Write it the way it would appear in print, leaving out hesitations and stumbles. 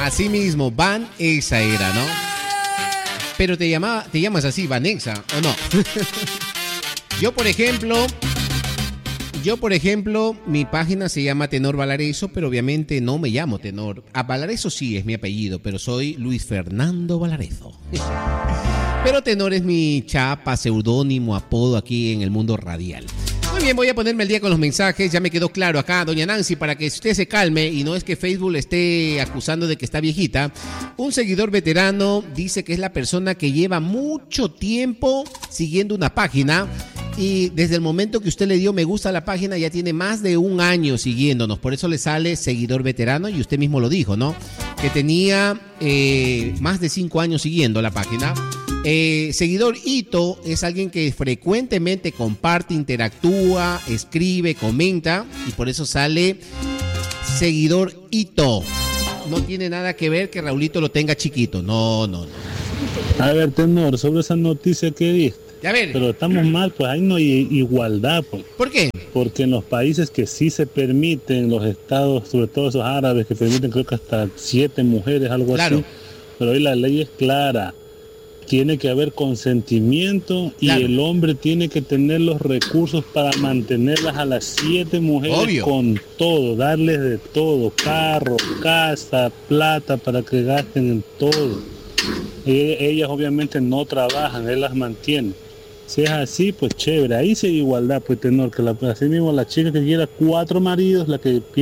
Así mismo, Van esa era, ¿no? Pero te llamas así, Vanessa, ¿o no? Yo, por ejemplo, mi página se llama Tenor Valareso, pero obviamente no me llamo Tenor. A Valareso sí es mi apellido, pero soy Luis Fernando Valareso. Pero Tenor es mi chapa, seudónimo, apodo aquí en el mundo radial. Muy bien, voy a ponerme al día con los mensajes. Ya me quedó claro acá, doña Nancy, para que usted se calme y no es que Facebook le esté acusando de que está viejita. Un seguidor veterano dice que es la persona que lleva mucho tiempo siguiendo una página y desde el momento que usted le dio me gusta a la página ya tiene más de un año siguiéndonos. Por eso le sale seguidor veterano y usted mismo lo dijo, ¿no? Que tenía más de 5 años siguiendo la página. Seguidor hito es alguien que frecuentemente comparte, interactúa, escribe, comenta y por eso sale seguidor hito. No tiene nada que ver que Raulito lo tenga chiquito. No. A ver, Tenor, sobre esa noticia que diste. A ver. Pero estamos mal, pues ahí no hay igualdad, pues. ¿Por qué? Porque en los países que sí se permiten, los estados, sobre todo esos árabes que permiten creo que hasta 7 mujeres, algo así. Pero ahí la ley es clara. Tiene que haber consentimiento y el hombre tiene que tener los recursos para mantenerlas a las 7 mujeres. Obvio. Con todo, darles de todo, carro, casa, plata para que gasten en todo. Ellas obviamente no trabajan, él las mantiene. Si es así, pues chévere, ahí sí hay igualdad, pues Tenor, que así mismo la chica que quiera 4 maridos, la que